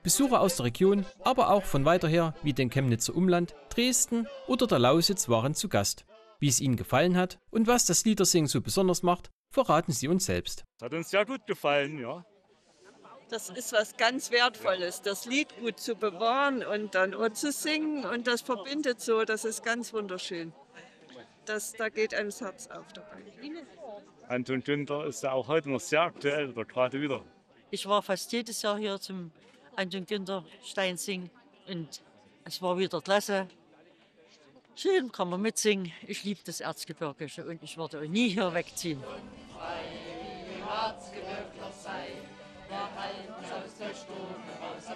Besucher aus der Region, aber auch von weiter her wie dem Chemnitzer Umland, Dresden oder der Lausitz waren zu Gast. Wie es ihnen gefallen hat und was das Liedersingen so besonders macht, verraten sie uns selbst. Hat uns sehr gut gefallen, ja. Das ist was ganz Wertvolles, das Lied gut zu bewahren und dann auch zu singen. Und das verbindet so, das ist ganz wunderschön. Da geht einem das Herz auf dabei. Anton Günther ist ja auch heute noch sehr aktuell oder gerade wieder. Ich war fast jedes Jahr hier zum Anton Günther Steinsingen und es war wieder klasse. Schön, kann man mitsingen. Ich liebe das Erzgebirgische und ich werde auch nie hier wegziehen.